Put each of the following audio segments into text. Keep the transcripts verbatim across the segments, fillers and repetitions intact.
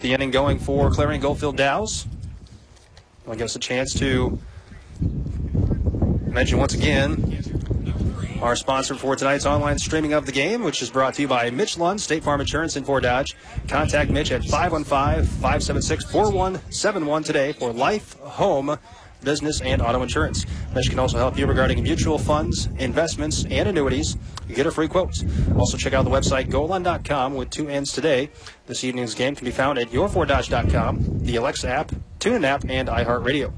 the inning going for Clarion Goldfield Dows. I'll give us a chance to mention once again our sponsor for tonight's online streaming of the game, which is brought to you by Mitch Lund, State Farm Insurance in Fort Dodge. Contact Mitch at five one five, five seven six, four one seven one today for life, home, business, and auto insurance. Mitch can also help you regarding mutual funds, investments, and annuities. You get a free quote. Also check out the website go lund dot com with two ends today. This evening's game can be found at your fort dodge dot com, the Alexa app, TuneIn app, and iHeartRadio.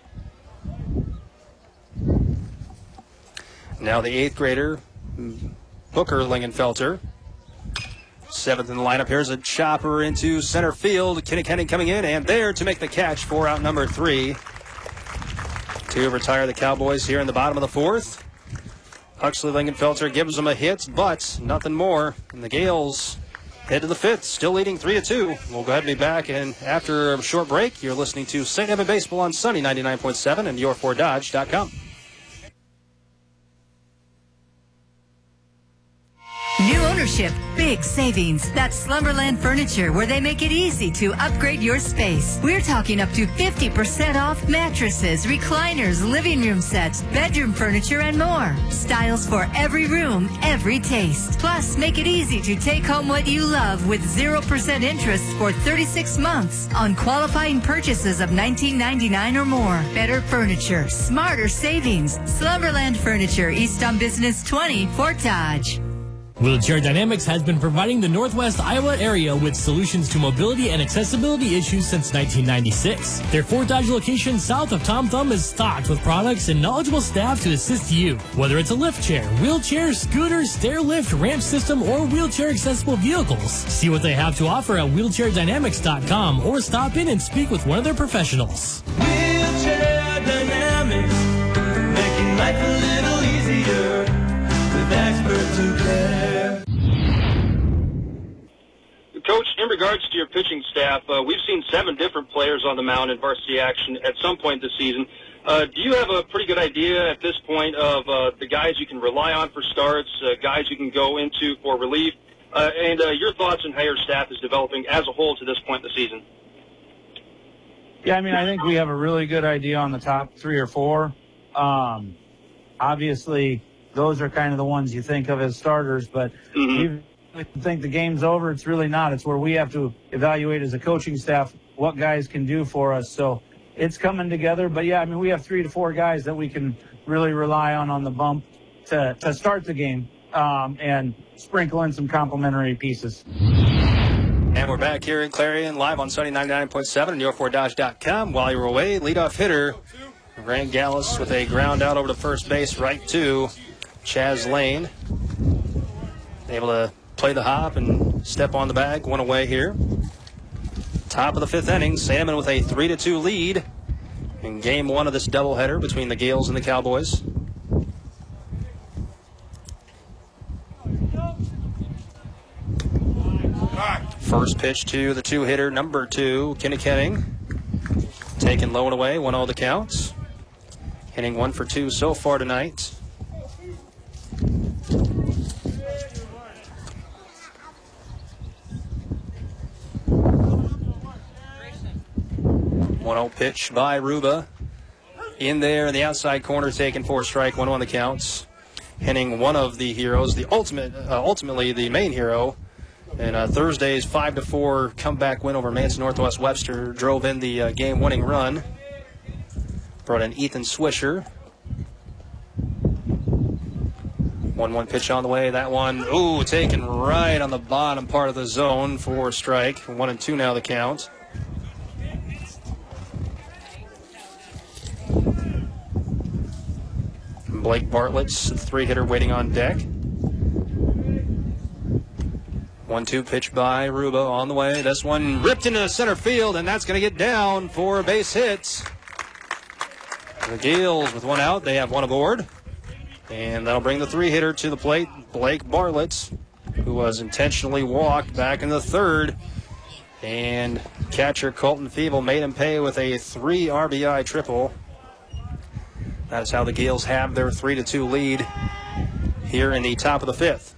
Now the eighth grader, Booker Lingenfelter. Seventh in the lineup. Here's a chopper into center field. Kinnikenning coming in and there to make the catch for out number three. To retire the Cowboys here in the bottom of the fourth. Huxley Lingenfelter gives them a hit, but nothing more. And the Gales head to the fifth, still leading three to two. We'll go ahead and be back, and after a short break, you're listening to Saint Edmund Baseball on Sunny ninety-nine point seven and your fort dodge dot com. New ownership, big savings. That's Slumberland Furniture, where they make it easy to upgrade your space. We're talking up to fifty percent off mattresses, recliners, living room sets, bedroom furniture, and more. Styles for every room, every taste. Plus, make it easy to take home what you love with zero percent interest for thirty-six months on qualifying purchases of nineteen ninety-nine or more. Better furniture, smarter savings. Slumberland Furniture, East on Business twenty, Fort Dodge. Wheelchair Dynamics has been providing the Northwest Iowa area with solutions to mobility and accessibility issues since nineteen ninety-six. Their Fort Dodge location south of Tom Thumb is stocked with products and knowledgeable staff to assist you. Whether it's a lift chair, wheelchair, scooter, stair lift, ramp system, or wheelchair accessible vehicles. See what they have to offer at wheelchair dynamics dot com or stop in and speak with one of their professionals. Wheelchair Dynamics, making life a little easier with experts who care. Coach, in regards to your pitching staff, uh, we've seen seven different players on the mound in varsity action at some point this season. Uh, do you have a pretty good idea at this point of uh, the guys you can rely on for starts, uh, guys you can go into for relief, uh, and uh, your thoughts on how your staff is developing as a whole to this point in the season? Yeah, I mean, I think we have a really good idea on the top three or four. Um, obviously, those are kind of the ones you think of as starters, but mm-hmm. we think the game's over. It's really not. It's where we have to evaluate as a coaching staff what guys can do for us. So it's coming together. But, yeah, I mean, we have three to four guys that we can really rely on on the bump to, to start the game um, and sprinkle in some complimentary pieces. And we're back here in Clarion, live on Sunny ninety-nine point seven and your fort dodge dot com. While you were away, leadoff hitter Rand Gallus with a ground out over to first base, right to Chaz Lane. Able to play the hop and step on the bag. One away here. Top of the fifth inning, Salmon with a three to two lead in game one of this doubleheader between the Gales and the Cowboys. First pitch to the two-hitter, number two, Kinnikenning. Taken low and away, one all the counts. Hitting one for two so far tonight. one oh pitch by Ruba. In there in the outside corner, taken for a strike, one on the counts. Hitting one of the heroes, the ultimate, uh, ultimately the main hero. And uh, Thursday's five to four comeback win over Manson Northwest Webster drove in the uh, game-winning run. Brought in Ethan Swisher. one one pitch on the way. That one, ooh, taken right on the bottom part of the zone for a strike. One and two now the count. Blake Bartlett's three-hitter waiting on deck. one two pitch by Ruba on the way. This one ripped into center field, and that's going to get down for a base hit. The Gales with one out. They have one aboard. And that'll bring the three-hitter to the plate, Blake Bartlett, who was intentionally walked back in the third. And catcher Colton Feeble made him pay with a three R B I triple. That's how the Gales have their three to two lead here in the top of the fifth.